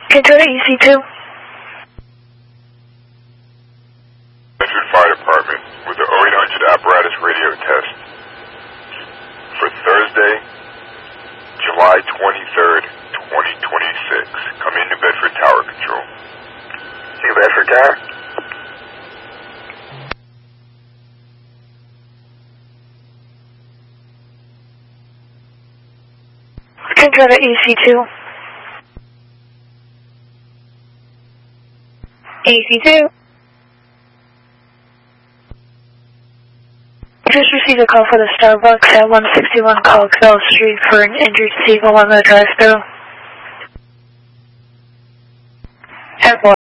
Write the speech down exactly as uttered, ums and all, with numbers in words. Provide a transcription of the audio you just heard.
Control E C two. Bedford Fire Department with the oh eight hundred apparatus radio test for Thursday, July twenty-third, twenty twenty-six. Come into Bedford Tower Control. New Bedford Tower. Control to E C two. E C two. Just received a call for the Starbucks at one sixty-one Caldwell Street for an injured seagull on the drive-thru. At